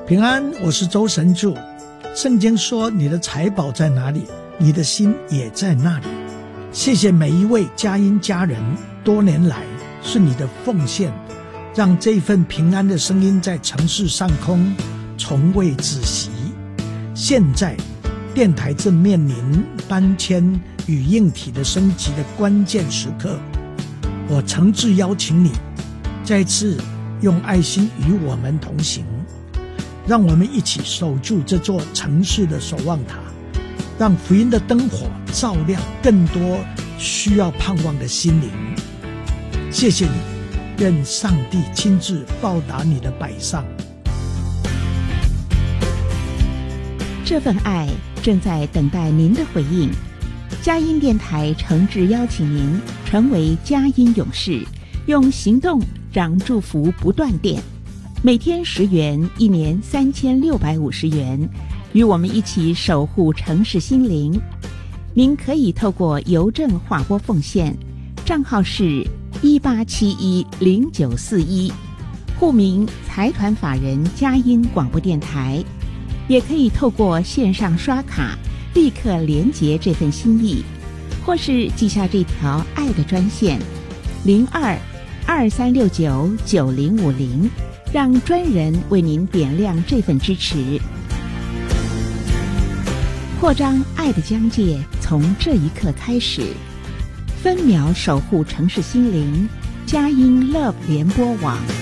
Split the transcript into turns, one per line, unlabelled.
平安，我是周神助。圣经说，你的财宝在哪里，你的心也在那里。谢谢每一位佳音家人，多年来是你的奉献，让这份平安的声音在城市上空从未止息。现在电台正面临搬迁与硬体的升级的关键时刻，我诚挚邀请你再次用爱心与我们同行，让我们一起守住这座城市的守望塔，让福音的灯火照亮更多需要盼望的心灵。谢谢你，愿上帝亲自报答你的摆上。
这份爱正在等待您的回应。佳音电台诚挚邀请您成为佳音勇士，用行动让祝福不断电。每天10元，一年3650元，与我们一起守护城市心灵。您可以透过邮政划拨奉献，账号是18710941，户名财团法人佳音广播电台。也可以透过线上刷卡立刻连结这份心意，或是记下这条爱的专线0223699050，让专人为您点亮这份支持。扩张爱的疆界从这一刻开始，分秒守护城市心灵，佳音 Love 联播网。